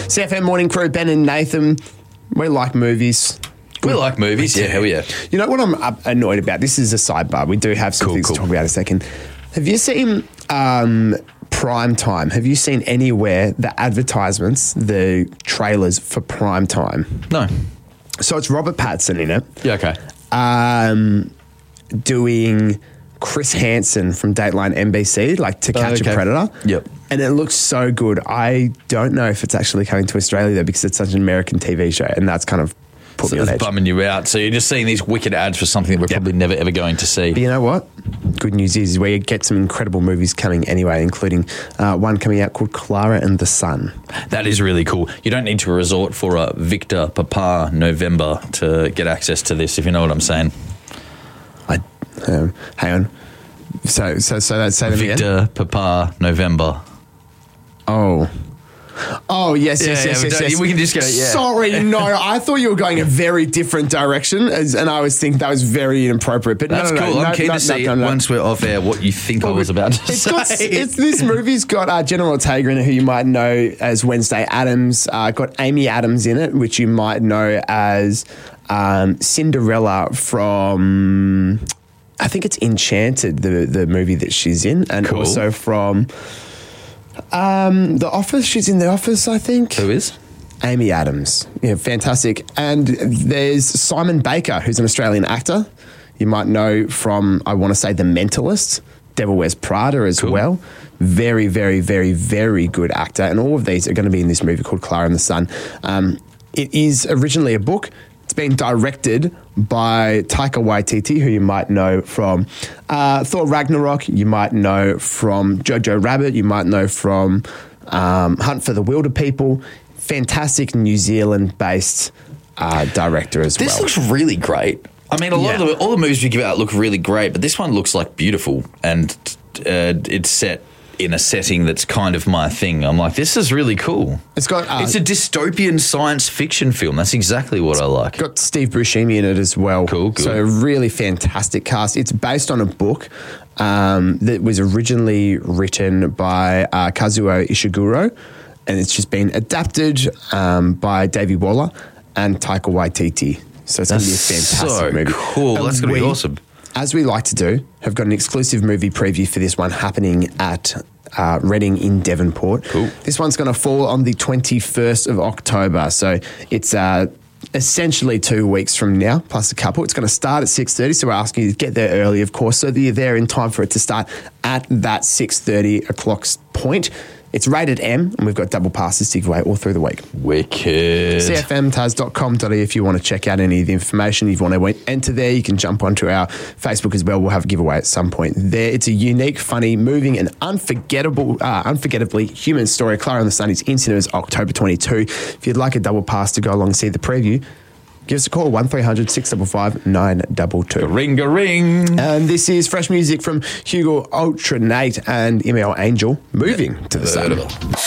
CFM Morning Crew, Ben and Nathan. We like movies. We like movies, yeah, hell yeah. You know what I'm annoyed about? This is a sidebar. We do have some things to talk about in a second. Have you seen Prime Time? Have you seen anywhere the advertisements, the trailers for Prime Time? No. So it's Robert Pattinson in it. Yeah, okay. Doing Chris Hansen from Dateline NBC, like To Catch a Predator. Yep. And it looks so good. I don't know if it's actually coming to Australia though, because it's such an American TV show, and that's kind of put me on edge. Bumming you out. So you're just seeing these wicked ads for something that we're probably never ever going to see. But you know what? Good news is we get some incredible movies coming anyway, including one coming out called Clara and the Sun. That is really cool. You don't need to resort for a Victor Papa November to get access to this, if you know what I'm saying. Hang on. So that's say them again. Victor Papa November. Oh, yes. We can just go, yeah. Sorry, no, I thought you were going a very different direction, and I was thinking that was very inappropriate. But that's cool. I'm keen to see once we're off air what you think I was about to say. This movie's got Jenna Ortega in it, who you might know as Wednesday Addams. Got Amy Adams in it, which you might know as Cinderella from... I think it's Enchanted, the movie that she's in, and also from The Office. She's in The Office, I think. Who is? Amy Adams. Yeah, fantastic. And there's Simon Baker, who's an Australian actor. You might know from, I want to say, The Mentalist, Devil Wears Prada as well. Very, very, very, very good actor. And all of these are going to be in this movie called Clara and the Sun. It is originally a book. It's been directed by Taika Waititi, who you might know from Thor Ragnarok. You might know from Jojo Rabbit. You might know from Hunt for the Wilder People. Fantastic New Zealand-based director as well. This looks really great. I mean, all the movies we give out look really great, but this one looks like beautiful, and it's set in a setting that's kind of my thing. I'm like, this is really cool. It's a dystopian science fiction film. That's exactly what I like. Got Steve Buscemi in it as well. Cool, good. So a really fantastic cast. It's based on a book that was originally written by Kazuo Ishiguro, and it's just been adapted by Davey Waller and Taika Waititi. So it's going to be a fantastic movie. Cool. That's going to be awesome. As we like to do, have got an exclusive movie preview for this one happening at Reading in Devonport. Cool. This one's going to fall on the 21st of October. So it's essentially 2 weeks from now, plus a couple. It's going to start at 6:30, so we're asking you to get there early, of course, so that you're there in time for it to start at that 6:30 o'clock point. It's rated M, and we've got double passes to give away all through the week. Wicked. CFMTaz.com.au if you want to check out any of the information. If you want to enter there, you can jump onto our Facebook as well. We'll have a giveaway at some point there. It's a unique, funny, moving, and unforgettably human story. Clara and the Sun is in cinemas October 22. If you'd like a double pass to go along and see the preview, give us a call, 1300 655 922. Ring a ring. And this is fresh music from Hugo Ultranate and Emil Angel, Moving to the Sun.